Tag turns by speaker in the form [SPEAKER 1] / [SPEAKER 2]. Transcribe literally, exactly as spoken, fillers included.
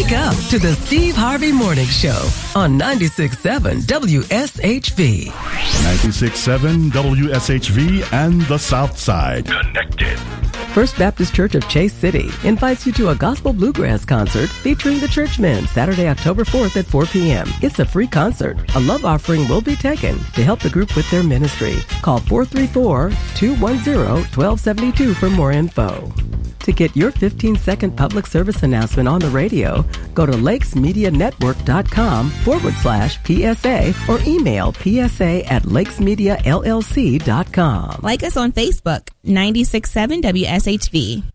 [SPEAKER 1] Wake up to the Steve Harvey Morning Show on ninety-six point seven W S H V.
[SPEAKER 2] ninety-six point seven W S H V and the South Side. Connected.
[SPEAKER 1] First Baptist Church of Chase City invites you to a gospel bluegrass concert featuring the Churchmen Saturday, October fourth at four p.m. It's a free concert. A love offering will be taken to help the group with their ministry. Call four three four, two one zero, one two seven two for more info. To get your fifteen-second public service announcement on the radio, go to lakesmedianetwork.com forward slash PSA or email psa at lakesmediallc.com.
[SPEAKER 3] Like us on Facebook, ninety-six point seven W S H V.